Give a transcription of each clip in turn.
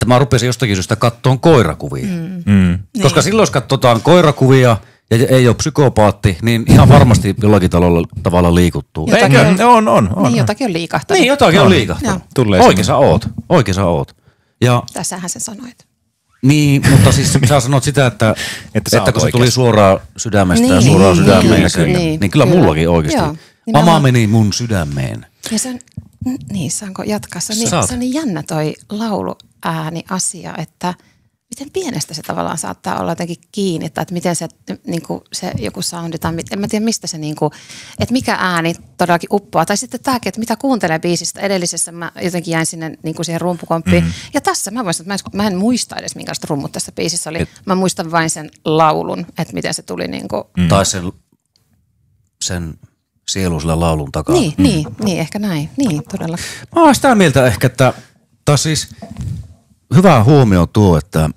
mä rupesin jostakin syystä kattoon koirakuvia. Koska silloin, jos katsotaan koirakuvia ja ei ole psykopaatti, niin ihan varmasti jollakin tavalla liikuttuu. Eikö? On. Niin, jotakin on liikahtanut. Niin, jotakin on liikahtanut. Oikein sä oot. Ja tässähän sä sanoit. niin, mutta siis sä sanot sitä, että kun se tuli suoraan sydämestä ja Niin, suoraan sydämeen. niin, Kyllä mullakin oikeasti. Joo, Mama meni mun sydämeen. Ja se on, niin saanko jatkaa? Se on niin jännä toi lauluääni-asia, että miten pienestä se tavallaan saattaa olla jotenkin kiinni, tai että miten se, niin kuin se joku soundi, tai en mä tiedä mistä se, niin kuin, että mikä ääni todellakin uppoaa. Tai sitten tämäkin, että mitä kuuntelee biisistä. Edellisessä mä jotenkin jäin sinne niin kuin siihen rumpukomppiin. Ja tässä mä voisin, että mä en muista edes minkälaiset rummut tässä biisissä oli. Mä muistan vain sen laulun, että miten se tuli niin kuin. Tai sen sielu sillä laulun takaa. Niin, ehkä näin. Niin, todella. Mä oon sitä mieltä ehkä, että taas siis hyvä huomio tuo,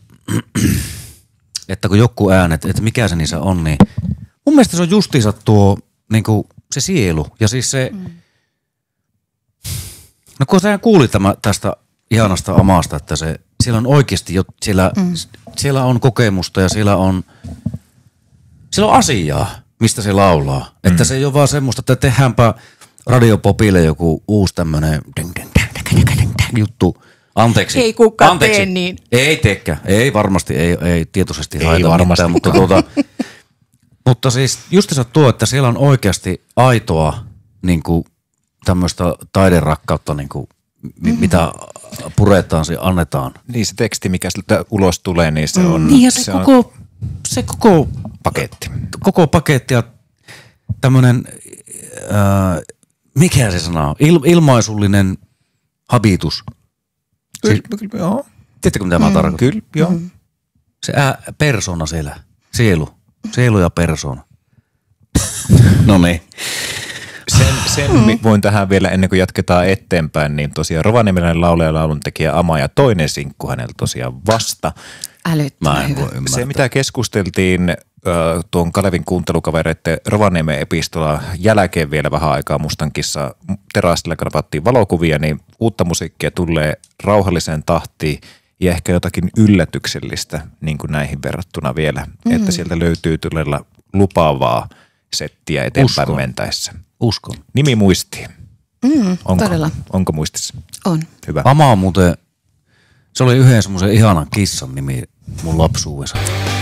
että kun joku äänet, että mikä se niissä on, niin mun mielestä se on justiinsa tuo niinku se sielu. Ja siis se, no kun sä kuulit tästä ihanasta amasta, että siellä on oikeasti jo, siellä on kokemusta ja siellä on asiaa, mistä se laulaa. Että se ei ole vaan semmoista, että tehdäänpä radiopopille joku uusi tämmönen juttu. Anteeksi. Ei kukaan tee niin. Ei teekään. Ei varmasti, ei tietoisesti haita mitään, mutta siis justiinsa tuo, että siellä on oikeasti aitoa niinku tämmöistä taiderakkautta, niinku, mitä puretaan, se annetaan. Niin se teksti, mikä siltä ulos tulee, niin se on. Niin ja se koko paketti. Koko paketti ja tämmönen, mikä se sanoo, ilmaisullinen habitus. Kyllä, joo. Tiedättekö mitä mä tarkoitan? Kyllä, joo. Se persona siellä, sielu ja persona. No niin. Sen voin tähän vielä ennen kuin jatketaan eteenpäin, niin tosiaan rovaniemeläinen laulaja ja lauluntekijä Ama ja toinen sinkku hänellä tosiaan vasta. Älyttömän hyvä. Se mitä keskusteltiin tuon Kalevin kuuntelukavereiden Rovaniemen epistola jälkeen vielä vähän aikaa Mustan kissa terassilla, kun napattiin valokuvia, niin uutta musiikkia tulee rauhalliseen tahtiin ja ehkä jotakin yllätyksellistä niin kuin näihin verrattuna vielä, että sieltä löytyy todella lupaavaa settiä eteenpäin mentäessä. Uskon. Nimi muistiin. Todella. Onko muistissa? On. Hyvä. Ama on muuten, se oli yhden semmoisen ihanan kissan nimi mun lapsuudessa.